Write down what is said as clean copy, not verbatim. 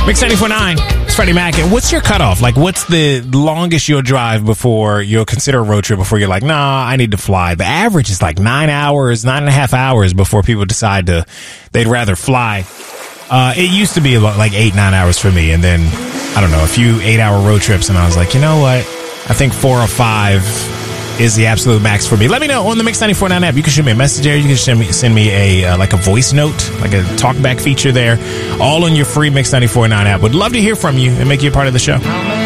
Mix 94.9. It's Freddie Mac. And what's your cutoff? Like, what's the longest you'll drive before you'll consider a road trip before you're like, nah, I need to fly? The average is like 9 hours, 9.5 hours before people decide they'd rather fly. It used to be like 8-9 hours for me. And then, I don't know, a few 8-hour road trips. And I was like, you know what? I think 4 or 5 is the absolute max for me. Let me know on the Mix 94.9 app. You can shoot me a message there. You can send me a like a voice note, like a talkback feature there, all on your free Mix 94.9 app. Would love to hear from you and make you a part of the show.